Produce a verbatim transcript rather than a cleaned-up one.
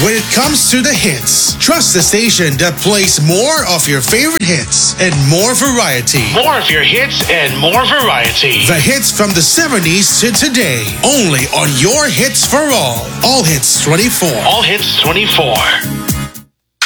when it comes to the hits. Trust the station that plays more of your favorite hits and more variety. More of your hits and more variety. The hits from the seventies to today. Only on Your Hits for All. All Hits twenty-four. All Hits twenty-four.